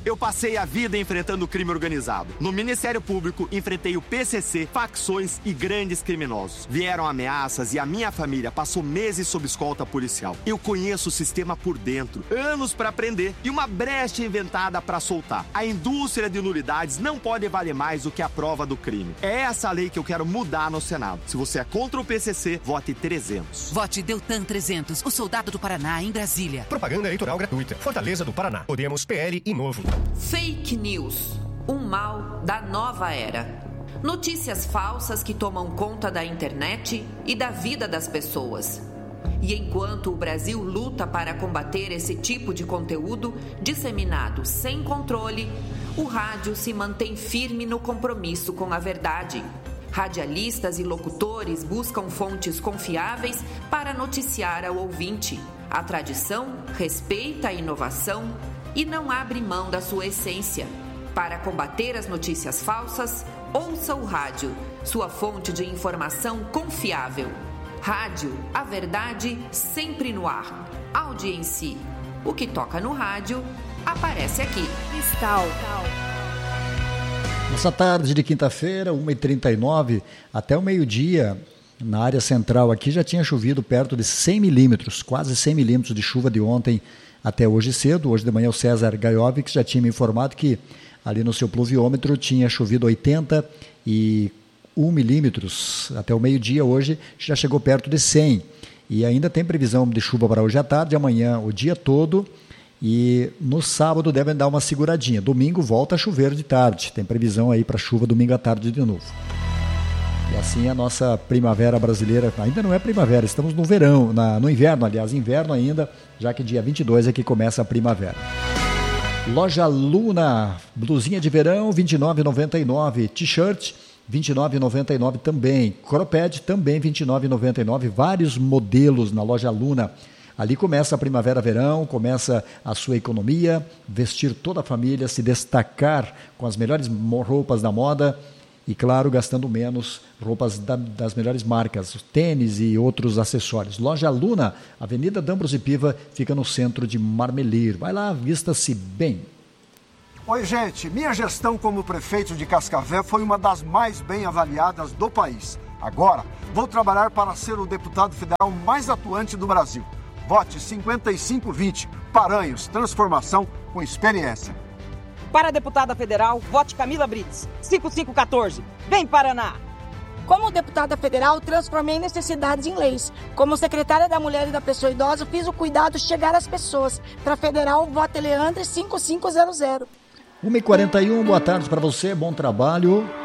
Eu passei a vida enfrentando o crime organizado. No Ministério Público, enfrentei o PCC, facções e grandes criminosos. Vieram ameaças e a minha família passou meses sob escolta policial. Eu conheço o sistema por dentro, anos para aprender e uma brecha inventada para soltar. A indústria de nulidades não pode valer mais do que a prova do crime. É essa lei que eu quero mudar no Senado. Se você é contra o PCC, vote 300. Vote Deltan 300, o soldado do Paraná, em Brasília. Propaganda eleitoral gratuita. Fortaleza do Paraná. Podemos, PL e Novo. Fake news. Um mal da nova era. Notícias falsas que tomam conta da internet e da vida das pessoas. E enquanto o Brasil luta para combater esse tipo de conteúdo disseminado sem controle, o rádio se mantém firme no compromisso com a verdade. Radialistas e locutores buscam fontes confiáveis para noticiar ao ouvinte. A tradição respeita a inovação e não abre mão da sua essência. Para combater as notícias falsas, ouça o rádio, sua fonte de informação confiável. Rádio, a verdade sempre no ar. Audiência. O que toca no rádio, aparece aqui. Cristal. Nossa tarde de quinta-feira, 1h39, até o meio-dia, na área central aqui já tinha chovido perto de 100 milímetros, quase 100 milímetros de chuva de ontem até hoje cedo. Hoje de manhã o César Gaiovic já tinha me informado que ali no seu pluviômetro tinha chovido 81 milímetros. Até o meio-dia hoje já chegou perto de 100. E ainda tem previsão de chuva para hoje à tarde, amanhã o dia todo. E no sábado devem dar uma seguradinha. Domingo volta a chover de tarde. Tem previsão aí para chuva domingo à tarde de novo. E assim a nossa primavera brasileira, ainda não é primavera, estamos no verão, no inverno, aliás, inverno ainda, já que dia 22 é que começa a primavera. Loja Luna, blusinha de verão, R$ 29,99. T-shirt, R$ 29,99 também. Cropped, também R$ 29,99. Vários modelos na Loja Luna. Ali começa a primavera-verão, começa a sua economia, vestir toda a família, se destacar com as melhores roupas da moda e, claro, gastando menos roupas das melhores marcas, tênis e outros acessórios. Loja Luna, Avenida D'Ambrosio Piva, fica no centro de Marmelir. Vai lá, vista-se bem. Oi, gente. Minha gestão como prefeito de Cascavel foi uma das mais bem avaliadas do país. Agora, vou trabalhar para ser o deputado federal mais atuante do Brasil. Vote 5520. Paranhos, transformação com experiência. Para a deputada federal, vote Camila Brits, 5514. Vem, Paraná! Como deputada federal, transformei necessidades em leis. Como secretária da Mulher e da Pessoa Idosa, fiz o cuidado chegar às pessoas. Para federal, vote Leandre 5500. 1h41, boa tarde para você, bom trabalho.